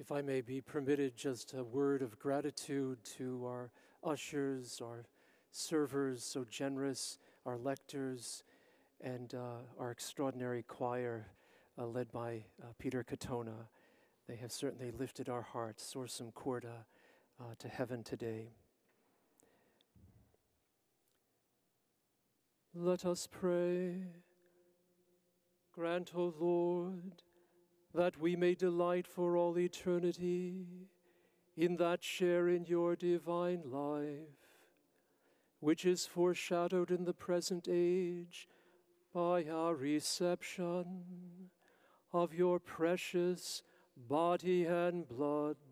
If I may be permitted just a word of gratitude to our ushers, our servers, so generous, our lectors, and our extraordinary choir led by Peter Katona. They have certainly lifted our hearts, Sursum Corda, to heaven today. Let us pray. Grant, O Lord, that we may delight for all eternity in that share in your divine life, which is foreshadowed in the present age by our reception of your precious body and blood,